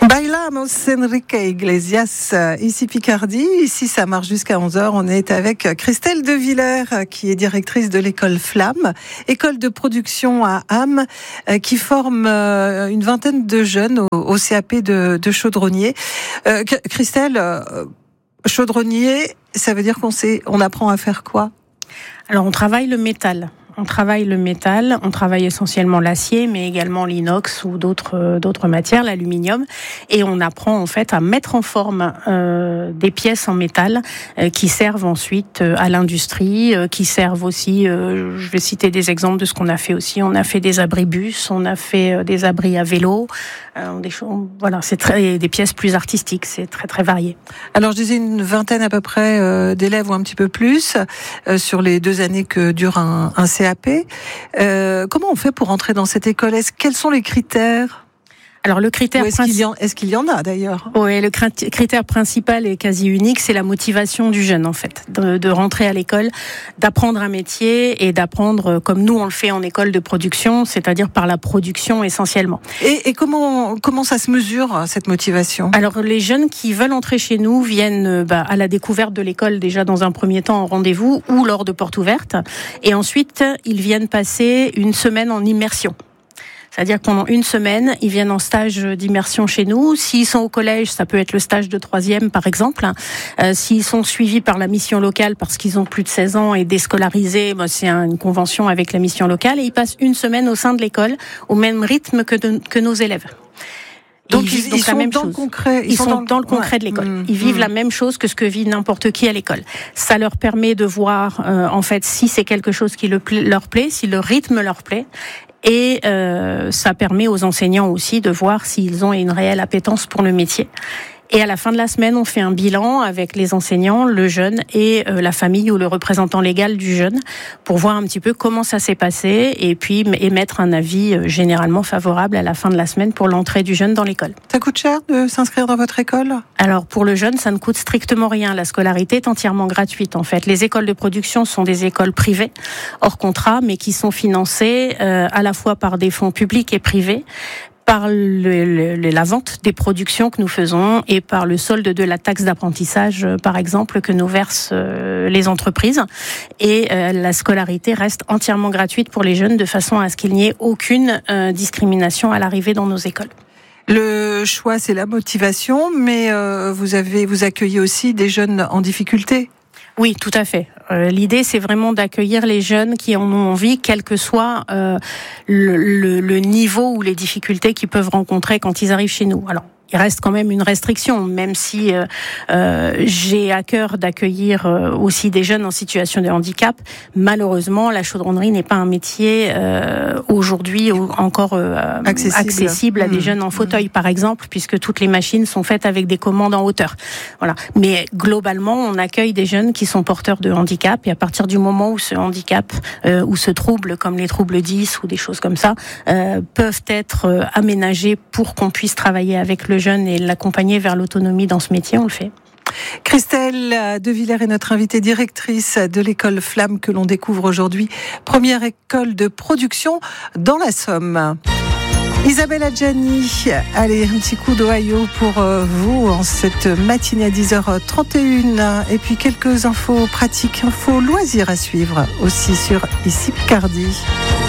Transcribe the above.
Bailamos Enrique Iglesias, ici Picardie. Ici, ça marche jusqu'à 11h. On est avec Christelle De Villers, qui est directrice de l'école Flamme, école de production à Ham, qui forme une vingtaine de jeunes au CAP de chaudronnier. Christelle, chaudronnier, ça veut dire on apprend à faire quoi? Alors, on travaille le métal. On travaille essentiellement l'acier, mais également l'inox ou d'autres matières, l'aluminium, et on apprend en fait à mettre en forme des pièces en métal qui servent ensuite à l'industrie, qui servent aussi. Je vais citer des exemples de ce qu'on a fait aussi. On a fait des abris bus, on a fait des abris à vélo, voilà, des pièces plus artistiques, c'est très très varié. Alors je disais une vingtaine à peu près d'élèves ou un petit peu plus sur les 2 années que dure un CAP. Comment on fait pour entrer dans cette école? Quels sont les critères? Alors le critère est-ce qu'il y en a d'ailleurs? Oui, le critère principal et quasi unique, c'est la motivation du jeune en fait, de rentrer à l'école, d'apprendre un métier et d'apprendre comme nous on le fait en école de production, c'est-à-dire par la production essentiellement. Et comment ça se mesure cette motivation? Alors les jeunes qui veulent entrer chez nous viennent à la découverte de l'école déjà dans un premier temps en rendez-vous ou lors de portes ouvertes, et ensuite ils viennent passer une semaine en immersion. C'est-à-dire que pendant une semaine, ils viennent en stage d'immersion chez nous. S'ils sont au collège, ça peut être le stage de 3e, par exemple. S'ils sont suivis par la mission locale parce qu'ils ont plus de 16 ans et déscolarisés, c'est une convention avec la mission locale. Et ils passent une semaine au sein de l'école, au même rythme que nos élèves. Donc ils sont dans le concret. Ils sont dans le concret de l'école. Ils vivent la même chose que ce que vit n'importe qui à l'école. Ça leur permet de voir, en fait, si c'est quelque chose qui leur plaît, si le rythme leur plaît. Et ça permet aux enseignants aussi de voir s'ils ont une réelle appétence pour le métier. Et à la fin de la semaine, on fait un bilan avec les enseignants, le jeune et la famille ou le représentant légal du jeune pour voir un petit peu comment ça s'est passé et puis émettre un avis généralement favorable à la fin de la semaine pour l'entrée du jeune dans l'école. Ça coûte cher de s'inscrire dans votre école? Alors pour le jeune, ça ne coûte strictement rien. La scolarité est entièrement gratuite en fait. Les écoles de production sont des écoles privées hors contrat mais qui sont financées à la fois par des fonds publics et privés, par la vente des productions que nous faisons et par le solde de la taxe d'apprentissage, par exemple, que nous versent les entreprises. Et la scolarité reste entièrement gratuite pour les jeunes de façon à ce qu'il n'y ait aucune discrimination à l'arrivée dans nos écoles. Le choix, c'est la motivation, mais vous accueillez aussi des jeunes en difficulté? Oui, tout à fait. L'idée, c'est vraiment d'accueillir les jeunes qui en ont envie, quel que soit le niveau ou les difficultés qu'ils peuvent rencontrer quand ils arrivent chez nous. Alors, il reste quand même une restriction, même si j'ai à cœur d'accueillir aussi des jeunes en situation de handicap. Malheureusement, la chaudronnerie n'est pas un métier aujourd'hui encore accessible à des jeunes en fauteuil, par exemple, puisque toutes les machines sont faites avec des commandes en hauteur. Voilà. Mais globalement, on accueille des jeunes qui sont porteurs de handicap, et à partir du moment où ce handicap ou ce trouble, comme les troubles 10 ou des choses comme ça, peuvent être aménagés pour qu'on puisse travailler avec le jeune et l'accompagner vers l'autonomie dans ce métier, on le fait. Christelle De Villers est notre invitée, directrice de l'école Flamme que l'on découvre aujourd'hui, première école de production dans la Somme. Isabelle Adjani, allez, un petit coup d'Ohio pour vous en cette matinée à 10h31 et puis quelques infos pratiques, infos loisirs à suivre aussi sur Ici Picardie.